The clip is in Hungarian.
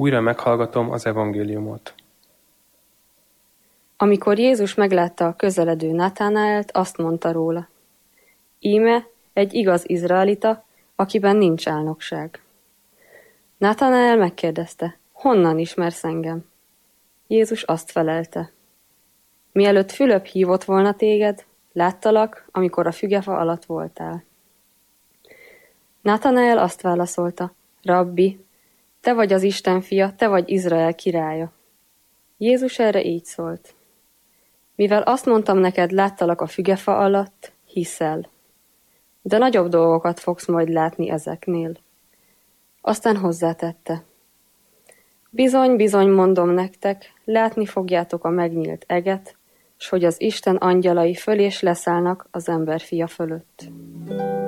Újra meghallgatom az evangéliumot. Amikor Jézus meglátta a közeledő Nathanaelt, azt mondta róla: íme egy igaz izraelita, akiben nincs álnokság. Nathanael megkérdezte: honnan ismersz engem? Jézus azt felelte: mielőtt Fülöp hívott volna téged, láttalak, amikor a fügefa alatt voltál. Nathanael azt válaszolta: Rabbi, te vagy az Isten fia, te vagy Izrael királya. Jézus erre így szólt: mivel azt mondtam neked, láttalak a fügefa alatt, hiszel. De nagyobb dolgokat fogsz majd látni ezeknél. Aztán hozzátette: bizony, bizony mondom nektek, látni fogjátok a megnyílt eget, s hogy az Isten angyalai föl és leszállnak az ember fia fölött.